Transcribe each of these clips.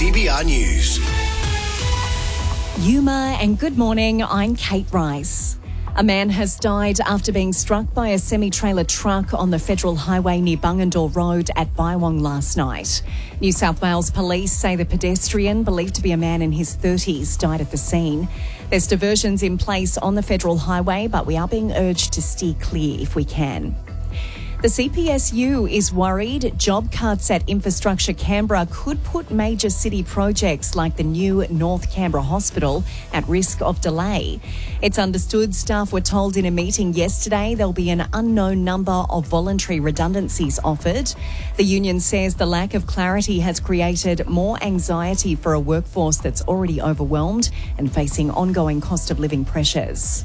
CBR News. Yuma and good morning, I'm Kate Rice. A man has died after being struck by a semi-trailer truck on the Federal Highway near Bungendore Road at Bywong last night. New South Wales police say the pedestrian, believed to be a man in his 30s, died at the scene. There's diversions in place on the Federal Highway, but we are being urged to steer clear if we can. The CPSU is worried job cuts at Infrastructure Canberra could put major city projects like the new North Canberra Hospital at risk of delay. It's understood staff were told in a meeting yesterday there'll be an unknown number of voluntary redundancies offered. The union says the lack of clarity has created more anxiety for a workforce that's already overwhelmed and facing ongoing cost of living pressures.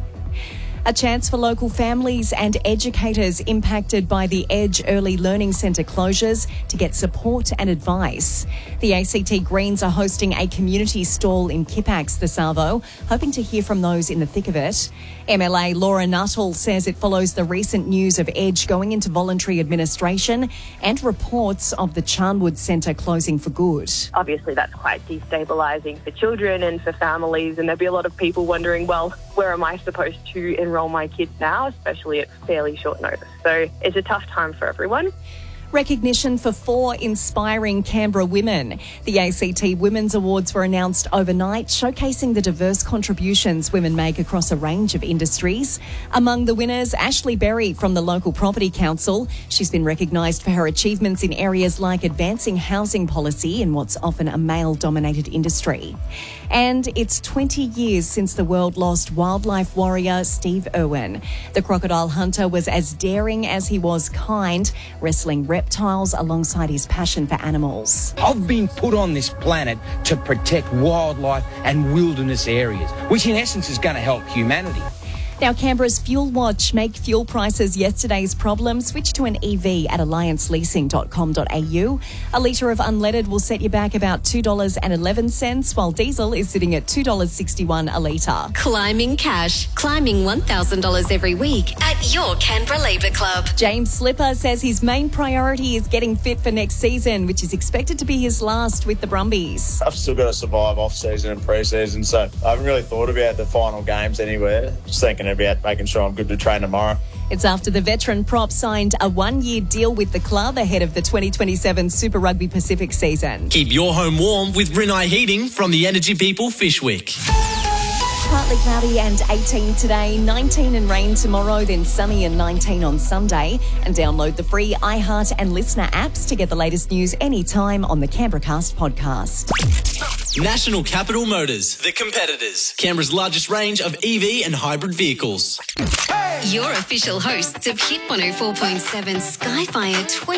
A chance for local families and educators impacted by the Edge Early Learning Centre closures to get support and advice. The ACT Greens are hosting a community stall in Kippax this arvo, hoping to hear from those in the thick of it. MLA Laura Nuttall says it follows the recent news of Edge going into voluntary administration and reports of the Charnwood Centre closing for good. Obviously, that's quite destabilising for children and for families, and there'll be a lot of people wondering, well, where am I supposed to enrol my kids now, especially at fairly short notice. So it's a tough time for everyone. Recognition for 4 inspiring Canberra women. The ACT Women's Awards were announced overnight, showcasing the diverse contributions women make across a range of industries. Among the winners, Ashley Berry from the local property council. She's been recognised for her achievements in areas like advancing housing policy in what's often a male-dominated industry. And it's 20 years since the world lost wildlife warrior Steve Irwin. The crocodile hunter was as daring as he was kind, wrestling reptiles alongside his passion for animals. I've been put on this planet to protect wildlife and wilderness areas, which in essence is going to help humanity. Now, Canberra's Fuel Watch make fuel prices yesterday's problem. Switch to an EV at allianceleasing.com.au. A litre of unleaded will set you back about $2.11, while diesel is sitting at $2.61 a litre. Climbing cash. Climbing $1,000 every week at your Canberra Labour Club. James Slipper says his main priority is getting fit for next season, which is expected to be his last with the Brumbies. I've still got to survive off-season and pre-season, so I haven't really thought about the final games anywhere. Just thinking about making sure I'm good to train tomorrow. It's after the veteran prop signed a 1-year deal with the club ahead of the 2027 Super Rugby Pacific season. Keep your home warm with Rinnai Heating from the Energy People Fishwick. Partly cloudy and 18 today, 19 and rain tomorrow, then sunny and 19 on Sunday. And download the free iHeart and Listener apps to get the latest news anytime on the CanberraCast podcast. National Capital Motors, the competitors. Canberra's largest range of EV and hybrid vehicles. Your official hosts of Hit 104.7 Skyfire 20.